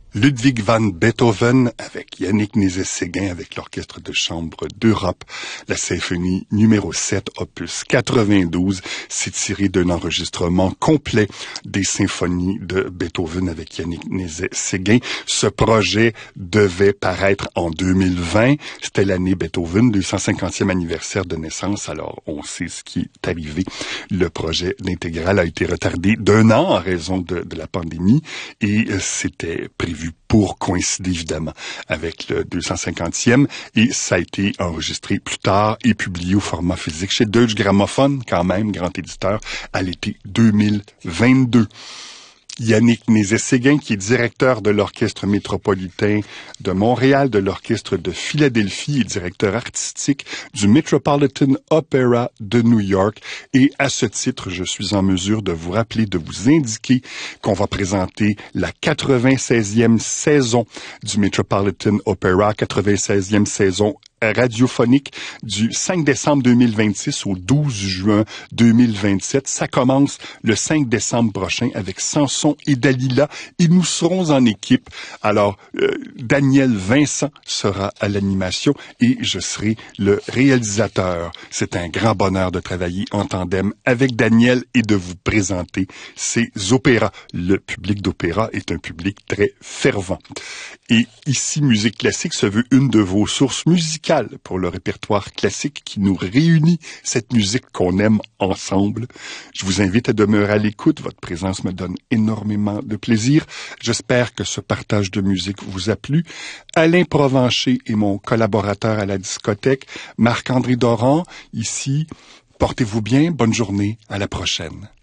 Ludwig van Beethoven avec Yannick Nézet-Séguin avec l'Orchestre de chambre d'Europe. La symphonie numéro 7, opus 92, s'est tirée d'un enregistrement complet des symphonies de Beethoven avec Yannick Nézet-Séguin. Ce projet devait paraître en 2020. C'était l'année Beethoven, 250e anniversaire de naissance. Alors, on sait ce qui est arrivé. Le projet d'intégrale a été retardé d'1 an en raison de la pandémie et c'était prévu pour coïncider évidemment avec le 250e et ça a été enregistré plus tard et publié au format physique chez Deutsche Grammophon, quand même, grand éditeur, à l'été 2022. Yannick Nézet-Séguin, qui est directeur de l'Orchestre métropolitain de Montréal, de l'Orchestre de Philadelphie et directeur artistique du Metropolitan Opera de New York. Et à ce titre, je suis en mesure de vous rappeler, de vous indiquer qu'on va présenter la 96e saison du Metropolitan Opera, 96e saison radiophonique du 5 décembre 2026 au 12 juin 2027. Ça commence le 5 décembre prochain avec Samson et Dalila et nous serons en équipe. Alors, Daniel Vincent sera à l'animation et je serai le réalisateur. C'est un grand bonheur de travailler en tandem avec Daniel et de vous présenter ces opéras. Le public d'opéra est un public très fervent. Et ici, Musique Classique se veut une de vos sources musicales pour le répertoire classique qui nous réunit, cette musique qu'on aime ensemble. Je vous invite à demeurer à l'écoute. Votre présence me donne énormément de plaisir. J'espère que ce partage de musique vous a plu. Alain Provencher est mon collaborateur à la discothèque. Marc-André Doran, ici. Portez-vous bien. Bonne journée. À la prochaine.